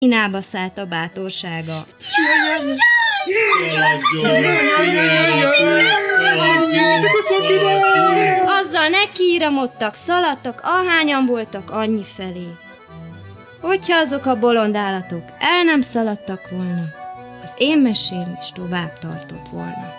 Kínába szállt a bátorsága. Azzal nekiíramodtak, szaladtak, ahányan voltak annyi felé. Hogyha azok a bolond állatok el nem szaladtak volna, az én mesém is tovább tartott volna.